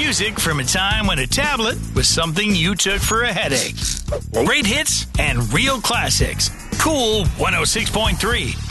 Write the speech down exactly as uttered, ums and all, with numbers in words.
music from a time when a tablet was something you took for a headache. Great hits and real classics. Cool one oh six point three.